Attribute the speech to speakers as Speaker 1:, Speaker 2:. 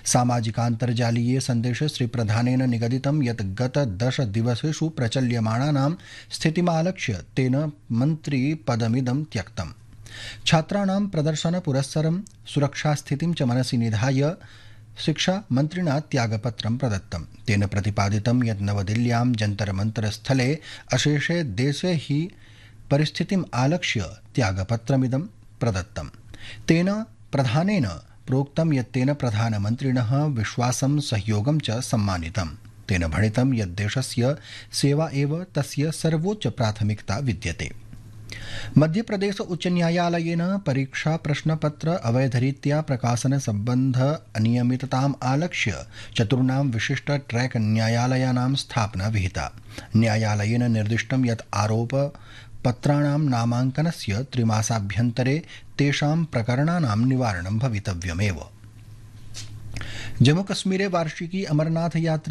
Speaker 1: सामाजिकान्तर्जालीये सन्देशे श्रीप्रधानेन निगदितं यत् गत 10 दिवसेषु प्रचल्यमानानां स्थितिमालक्ष्य तेन मन्त्रिपदमिदं त्यक्तम्। छात्राणां प्रदर्शन पुरस्सरं सुरक्षास्थितिं च मनसि निधाय शिक्षा मन्त्रिणा त्यागपत्रं प्रदत्तं। तेन प्रतिपादितं यत् नवदिल्ल्यां जन्तर मन्तर स्थले अशेषे देशे हि परिस्थितिम् आलक्ष्य त्यागपत्रमिदं प्रदत्तं। तेन प्रधानेन प्रोक्तं यत् तेन प्रधानमन्त्रिणः विश्वासं सहयोगं च सम्मानितम्। तेन भणितं यत् देशस्य सेवा एव तस्य सर्वोच्च प्राथमिकता विद्यते। मध्यप्रदेश उच्च न्यायालयेन परीक्षा प्रश्नपत्र अवैधरीत्या प्रकाशन सम्बन्ध अनियमितताम् आलक्ष्य 4 विशिष्ट ट्रैक न्यायालयानां स्थापना विहिता। न्यायालयेन निर्दिष्टं यत् आरोपपत्राणां नामाङ्कनस्य 3 मासाभ्यन्तरे तेषां प्रकरणानां निवारणं भवितव्यमेव। जम्मूकश्मीरे वार्षिकी अमरनाथ यात्रा